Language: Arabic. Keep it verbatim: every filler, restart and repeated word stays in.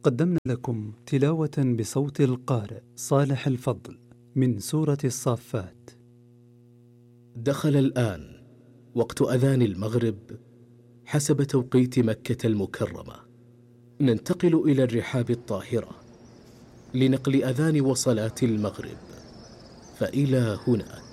قدمنا لكم تلاوة بصوت القارئ صالح الفضل من سورة الصافات. دخل الآن وقت أذان المغرب حسب توقيت مكة المكرمة. ننتقل إلى الرحاب الطاهرة لنقل أذان وصلاة المغرب، فإلى هناك.